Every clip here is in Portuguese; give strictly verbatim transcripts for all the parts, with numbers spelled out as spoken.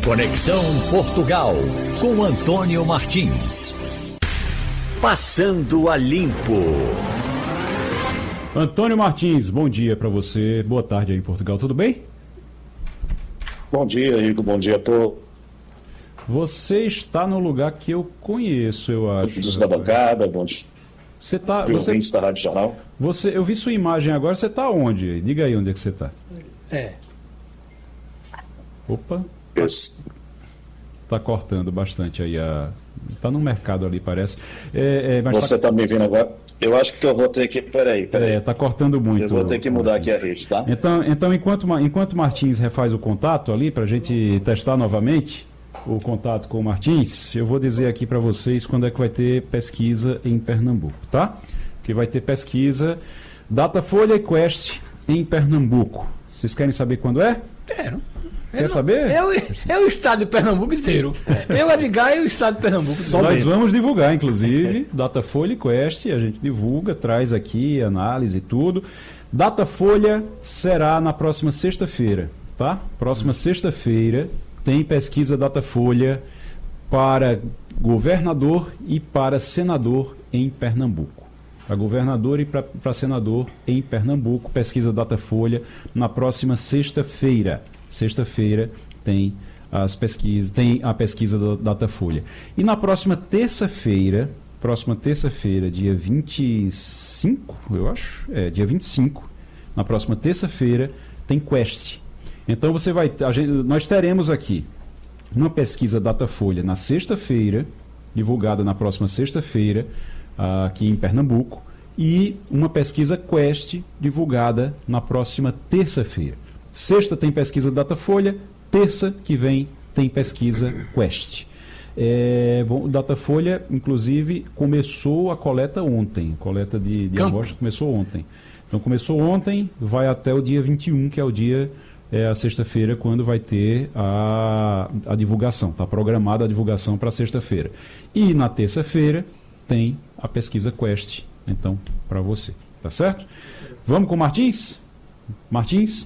Conexão Portugal, com Antônio Martins. Passando a Limpo. Antônio Martins, bom dia para você. Boa tarde aí em Portugal, tudo bem? Bom dia, Igor. Bom dia a todos. Você está no lugar que eu conheço, eu acho. Dos da bancada, bom dia. Você tá, você, você, da Rádio Jornal. Você, eu vi sua imagem agora, você está onde? Diga aí onde é que você está. É. Opa. Yes. Tá cortando bastante aí a... Tá no mercado ali, parece. É, é, mas você está tá... me vendo agora? Eu acho que eu vou ter que... Peraí, peraí. É, tá cortando muito. Eu vou ter que mudar aqui a rede, tá? Então, então enquanto, enquanto Martins refaz o contato ali, para a gente testar novamente o contato com o Martins, eu vou dizer aqui para vocês quando é que vai ter pesquisa em Pernambuco, tá? Que vai ter pesquisa Datafolha e Quest em Pernambuco. Vocês querem saber quando é? Quero. Quer não, saber? Eu, eu o estado de Pernambuco inteiro. Eu, Edgar, e o estado de Pernambuco inteiro. Nós vamos divulgar, inclusive, Datafolha e Quest, a gente divulga, traz aqui análise e tudo. Datafolha será na próxima sexta-feira, tá? Próxima sexta-feira tem pesquisa Datafolha para governador e para senador em Pernambuco. Para governador e para senador em Pernambuco, pesquisa Datafolha na próxima sexta-feira. Sexta-feira tem as pesquisas, tem a pesquisa da Datafolha. E na próxima terça-feira, próxima terça-feira, dia vinte e cinco, eu acho, é, dia vinte e cinco, na próxima terça-feira tem Quest. Então você vai, a gente, nós teremos aqui uma pesquisa Datafolha na sexta-feira, divulgada na próxima sexta-feira, aqui em Pernambuco, e uma pesquisa Quest divulgada na próxima terça-feira. Sexta tem pesquisa Datafolha, terça que vem tem pesquisa Quest. É, bom, o Datafolha, inclusive, começou a coleta ontem. A coleta de, de amostra começou ontem. Então começou ontem, vai até o dia vinte e um, que é o dia, é, a sexta-feira, quando vai ter a, a divulgação. Está programada a divulgação para sexta-feira. E na terça-feira tem a pesquisa Quest, então, para você. Tá certo? Vamos com o Martins? Martins?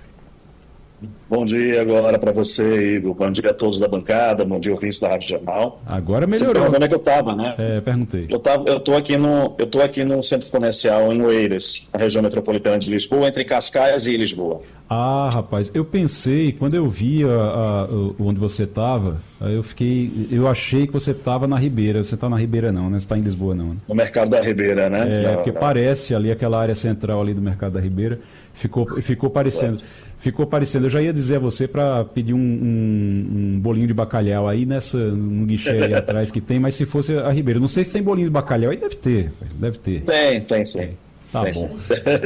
Bom dia agora para você, Igor. Bom dia a todos da bancada, bom dia ouvintes da Rádio Jornal. Agora melhorou. Onde é que eu estava, né? É, perguntei. Eu tava, eu tô aqui no, eu tô aqui no centro comercial em Oeiras, na região metropolitana de Lisboa, entre Cascais e Lisboa. Ah, rapaz, eu pensei, quando eu vi a, a, onde você estava, eu fiquei, eu achei que você estava na Ribeira. Você está na Ribeira não, né? Você está em Lisboa não, né? No Mercado da Ribeira, né? É, não, porque não. parece ali aquela área central ali do Mercado da Ribeira, ficou, ficou parecendo. Ficou parecendo. Eu já ia dizer a você para pedir um, um, um bolinho de bacalhau aí nessa, no guichê aí atrás que tem, mas se fosse a Ribeira. Não sei se tem bolinho de bacalhau aí, deve ter, deve ter. Tem, tem sim. Tá tem, bom. sim.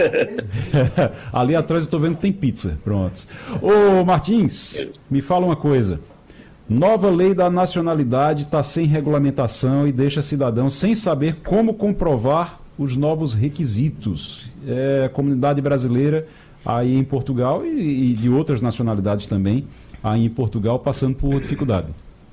Ali atrás eu estou vendo que tem pizza. Pronto. Ô Martins, me fala uma coisa. Nova lei da nacionalidade está sem regulamentação e deixa cidadão sem saber como comprovar os novos requisitos. É, a comunidade brasileira aí em Portugal e, e de outras nacionalidades também aí em Portugal passando por dificuldade.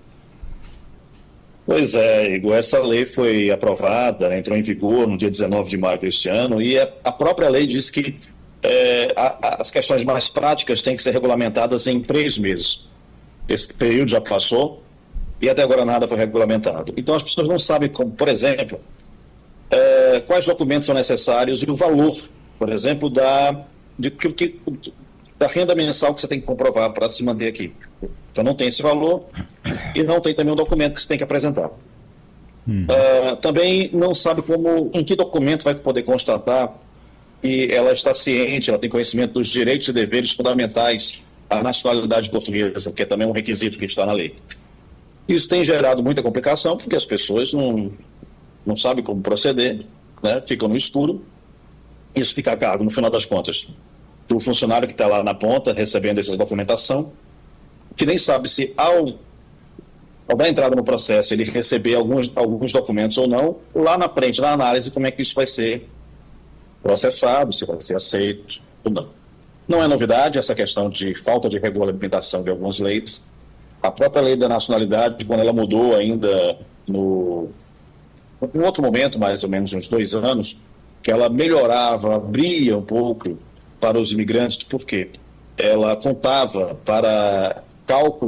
Pois é, Igor, essa lei foi aprovada, entrou em vigor no dia dezenove de maio deste ano, e a própria lei diz que é, a, a, as questões mais práticas têm que ser regulamentadas em três meses. Esse período já passou e até agora nada foi regulamentado. Então as pessoas não sabem como, por exemplo, é, quais documentos são necessários e o valor, por exemplo, da, de, que, da renda mensal que você tem que comprovar para se manter aqui. Então não tem esse valor e não tem também o documento que você tem que apresentar. Hum. Uh, também não sabe como, em que documento vai poder constatar que ela está ciente, ela tem conhecimento dos direitos e deveres fundamentais à nacionalidade portuguesa, que é também um requisito que está na lei. Isso tem gerado muita complicação, porque as pessoas não, não sabem como proceder, né? Ficam no escuro. Isso fica a cargo, no final das contas, do funcionário que está lá na ponta, recebendo essa documentação, que nem sabe se ao, ao dar entrada no processo ele receber alguns, alguns documentos ou não, lá na frente, na análise, como é que isso vai ser processado, se vai ser aceito ou não. Não é novidade essa questão de falta de regulamentação de algumas leis. A própria lei da nacionalidade, quando ela mudou ainda no, em outro momento, mais ou menos uns dois anos, que ela melhorava, abria um pouco para os imigrantes, porque ela contava para cálculo